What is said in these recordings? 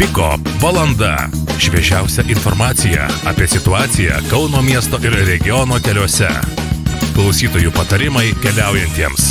Piko valanda. Šviežiausia informacija apie situaciją Kauno miesto ir regiono keliuose. Klausytojų patarimai keliaujantiems.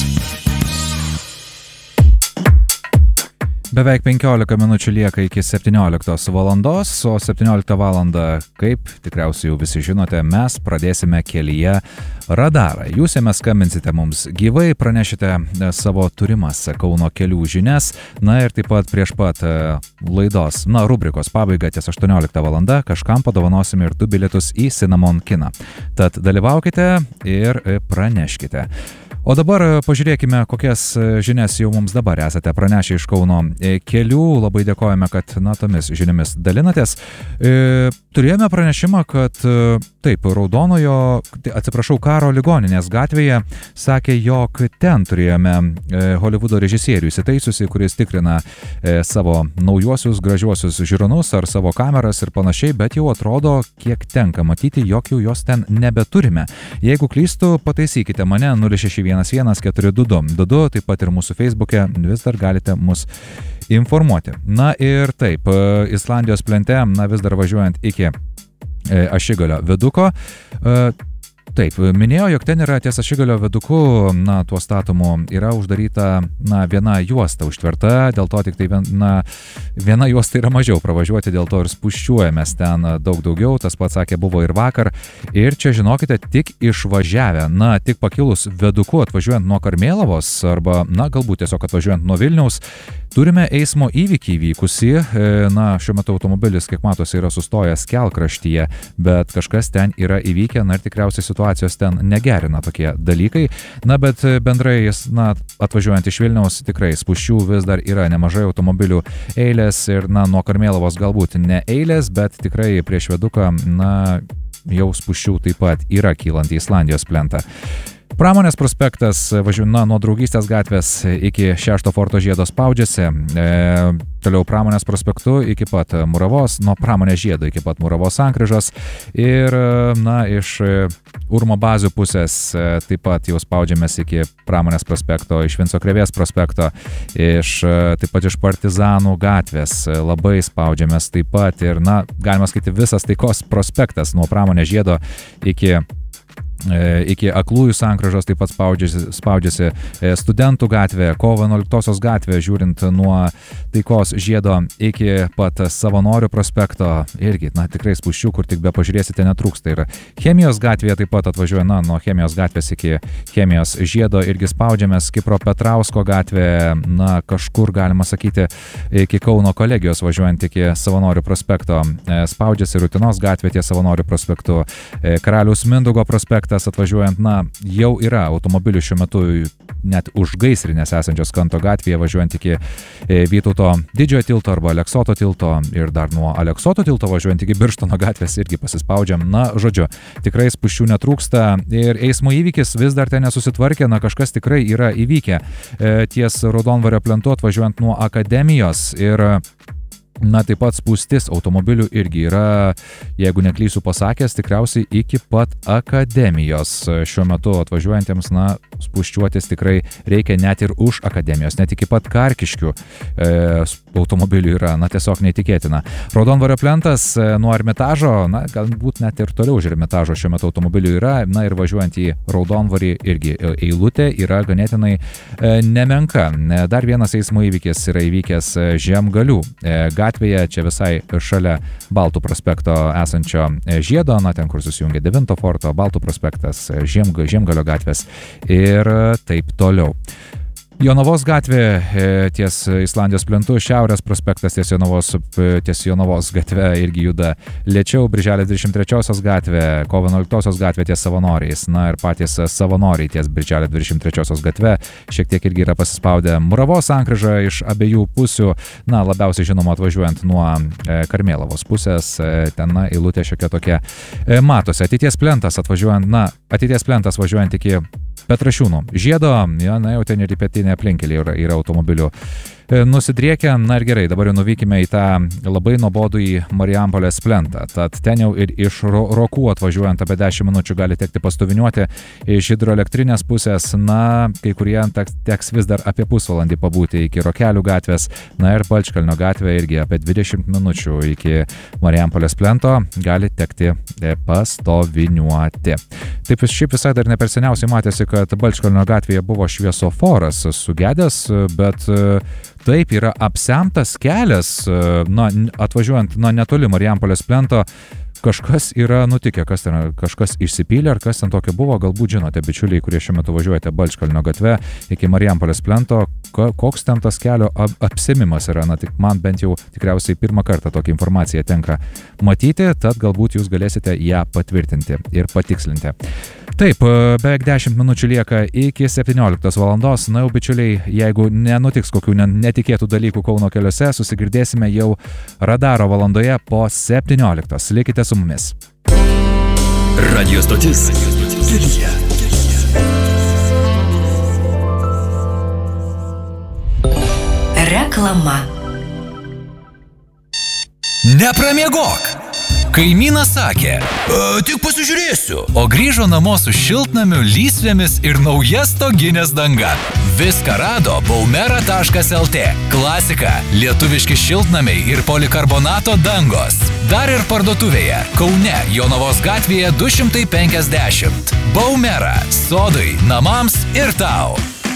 Beveik 15 minučių lieka iki 17 valandos, o 17 valandą, kaip tikriausiai jau visi žinote, mes pradėsime kelyje radarą. Jūs jame skambinsite mums gyvai, pranešite savo turimas Kauno kelių žinias, na ir taip pat prieš pat laidos, rubrikos pabaigą ties 18 valanda kažkam padovanosime ir 2 bilietus į Cinnamon kiną. Tad dalyvaukite ir praneškite. O dabar pažiūrėkime, kokias žinias jau mums dabar esate pranešę iš Kauno kelių. Labai dėkojame, kad tomis žiniomis dalinatės. Turėjome pranešimą, kad Karo ligoninės gatvėje sakė, jog ten turėjome Holivudo režisierių įsitaisiusi, kuris tikrina savo naujuosius gražiuosius žiūronus ar savo kameras ir panašiai, bet jau atrodo, kiek tenka matyti, jog jau jos ten nebeturime. Jeigu klystu, pataisykite mane 06114222, taip pat ir mūsų Facebook'e vis dar galite mus informuoti. Na ir taip, Islandijos plente, vis dar važiuojant iki Ašigalio viaduko. Taip, minėjau, jog ten yra ties Ašigalio viaduku, tuo statomu yra uždaryta, viena juosta užtverta, dėl to tik tai viena juosta yra mažiau pravažiuoti, dėl to ir spūsčiuojamės ten daug daugiau, tas pats sakė buvo ir vakar. Ir čia žinokite, tik išvažiavę, tik pakilus viaduku atvažiuojant nuo Karmėlavos arba, galbūt tiesiog atvažiuojant nuo Vilniaus, turime eismo įvykį įvykusį. Šiuo metu automobilis, kaip matosi, yra sustojęs kelkraštyje, bet kažkas ten yra įvykę, ir tikriausiai situacijos ten negerina tokie dalykai. Bet bendrai, atvažiuojant iš Vilniaus, tikrai spūsčių vis dar yra nemažai automobilių eilės ir, nuo Karmėlavos galbūt ne eilės, bet tikrai prieš viaduką, jau spūsčių taip pat yra kylant į Islandijos plentą. Pramonės prospektas, nuo Draugystės gatvės iki 6 forto žiedo spaudžiasi, toliau Pramonės prospektu iki pat Muravos, nuo Pramonės žiedo iki pat Muravos sankryžos ir, iš Urmo bazių pusės taip pat jau spaudžiamės iki Pramonės prospekto, iš Vinco Krėvės prospekto, taip pat iš Partizanų gatvės labai spaudžiamės taip pat ir, galima skaityti visas Taikos prospektas nuo Pramonės žiedo iki Aklųjų sankryžos taip pat spaudžiasi Studentų gatvė, Kovo 11 gatvė, žiūrint nuo Taikos žiedo iki pat Savanorių prospekto, irgi, tikrai spūsčių, kur tik be pažiūrėsite, netrūksta. Ir Chemijos gatvėje taip pat atvažiuoja, nuo Chemijos gatvės iki Chemijos žiedo, irgi spaudžiamės Kipro Petrausko gatvė, kažkur galima sakyti, iki Kauno kolegijos važiuojant iki Savanorių prospekto, spaudžiasi Rutinos gatvė ties Savanorių prospektu, Karaliaus Mindaugo prospektas atvažiuojant, jau yra automobilių šiuo metu net už gaisrinės esančios Kanto gatvėje važiuojant iki Vytauto Didžiojo tilto arba Aleksoto tilto ir dar nuo Aleksoto tilto važiuojant iki Birštono gatvės irgi pasispaudžiam. Žodžiu, tikrai spūsčių netrūksta ir eismo įvykis vis dar ten nesusitvarkė, kažkas tikrai yra įvykę ties Raudonvario plentu atvažiuojant nuo Akademijos ir taip pat spūstis automobilių irgi yra, jeigu neklysiu pasakęs, tikriausiai iki pat Akademijos. Šiuo metu atvažiuojantiems, spūsčiuotis tikrai reikia net ir už Akademijos, net iki pat Karkiškių automobilių yra, tiesiog neįtikėtina. Raudonvario plentas nuo Ermitažo, galbūt net ir toliau už Ermitažo šiuo metu automobilių yra, ir važiuojant į Raudonvarį irgi eilutė yra ganėtinai nemenka. Dar vienas eismo įvykis yra įvykęs Žiemgalių gatvėje, čia visai šalia Baltų prospekto esančio žiedo, ten kur susijungia 9 forto, Baltų prospektas, Žiemgalio gatvės ir taip toliau. Jonavos gatvė ties Islandijos plentu, Šiaurės prospektas ties Jonavos gatve irgi juda lėčiau, Birželio 23 gatvė, Kovo 11 gatvė ties Savanoriais, ir patys Savanoriai ties Birželio 23 gatve, šiek tiek irgi yra pasispaudę Muravos sankryža iš abiejų pusių, labiausiai žinoma atvažiuojant nuo Karmėlavos pusės, ten eilutė šiokia tokia matosi. Ateities plentas važiuojant iki Petrašiūnų žiedo, jau ten ir į pietinę aplinkelį yra automobilių nusidriekia. Na ir gerai, dabar jau nuvykime į tą labai nuobodų į Marijampolės plentą. Tad ten jau ir iš Rokų atvažiuojant apie 10 minučių gali tekti pastuviniuoti iš hidroelektrinės pusės. Na, kai kurie teks vis dar apie pusvalandį pabūti iki Rokelių gatvės. Na ir Balčkalnio gatvė irgi apie 20 minučių iki Marijampolės plento gali tekti pastoviniuoti. Taip, šiaip visai dar ne per seniausiai matėsi, kad Balčkalnio gatvėje buvo šviesoforas sugedęs, bet taip yra apsemtas kelias, atvažiuojant netoli Marijampolės plento. Kažkas yra nutikę, kažkas išsipylė, ar kas ten tokio buvo, galbūt žinote, bičiuliai, kurie šiuo metu važiuojate Balčkalnio gatve iki Marijampolės plento, koks ten tas kelio apsimimas yra, tik man bent jau tikriausiai pirmą kartą tokią informaciją tenka matyti, tad galbūt jūs galėsite ją patvirtinti ir patikslinti. Taip, beveik 10 minučių lieka iki 17 valandos. Na jau, bičiuliai, jeigu nenutiks kokių netikėtų dalykų Kauno keliuose, susigirdėsime jau radaro valandoje po 17. Likite su mumis. Radio stotis Kelyje. Reklama. Nepramiegok! Kaimynas sakė, tik pasižiūrėsiu, o grįžo namo su šiltnamiu, lysvėmis ir nauja stoginės danga. Viską rado baumera.lt. Klasika, lietuviški šiltnamiai ir polikarbonato dangos. Dar ir parduotuvėje, Kaune, Jonavos gatvėje 250. Baumera, sodai, namams ir tau.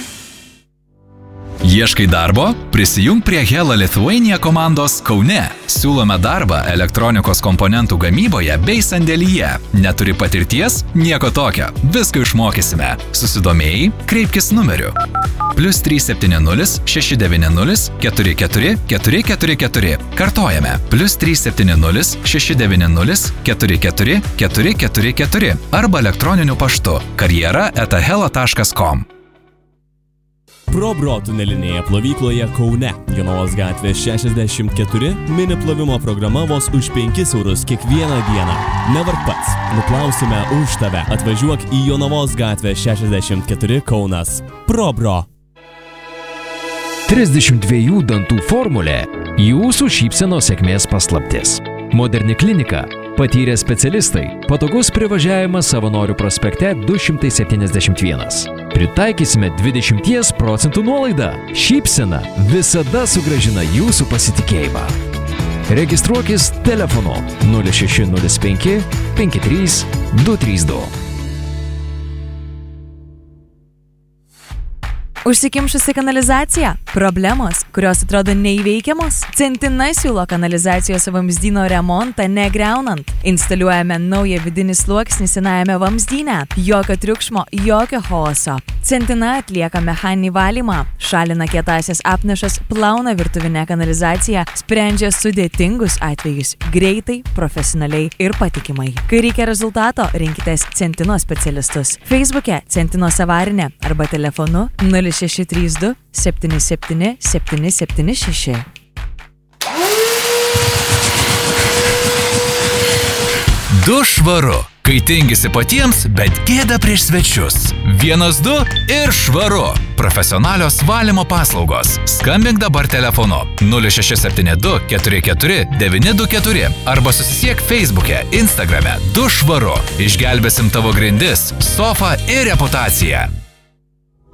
Ieškai darbo? Prisijung prie Hella Lithuania komandos Kaune. Siūlome darbą elektronikos komponentų gamyboje bei sandėlyje. Neturi patirties? Nieko tokio. Viską išmokysime. Susidomėjai? Kreipkis numeriu. +370 690 44 444. Kartojame. +370 690 44 444. Arba elektroniniu paštu karjera@hella.com. ProBro tunelinėje plovykloje Kaune, Jonavos gatvės 64, mini plovimo programa vos už 5 eurus kiekvieną dieną. Nevark pats, nuplausime už tave. Atvažiuok į Jonavos gatvę 64 Kaunas. ProBro. 32 dantų formulė – jūsų šypsenos sėkmės paslaptis. Moderni klinika, patyrę specialistai, patogus privažiavimas Savanorių prospekte 271. Pritaikysime 20% nuolaidą. Šypsena visada sugrąžina jūsų pasitikėjimą. Registruokis telefonu 0605 53 232. Užsikimšusi kanalizacija? Problemos, kurios atrodo neįveikiamos? Centina siūlo kanalizacijos vamzdyno remontą negriaunant. Instaliuojame naują vidinį sluoksnį senajame vamzdyne. Jokio triukšmo, jokio chaoso. Centina atlieka mechaninį valymą, šalina kietąsias apnašas, plauna virtuvinę kanalizaciją, sprendžia sudėtingus atvejus greitai, profesionaliai ir patikimai. Kai reikia rezultato, rinkitės Centino specialistus. Facebook'e Centinos avarinė arba telefonu 0632 77 776. Du švaru. Kai tingisi patiems, bet gėda prieš svečius. 1-2 ir švaru. Profesionalios valymo paslaugos. Skambink dabar telefonu 0672 44 924 arba susisiek Facebook'e, Instagram'e. Du švaru. Išgelbėsim tavo grindis, sofą ir reputaciją.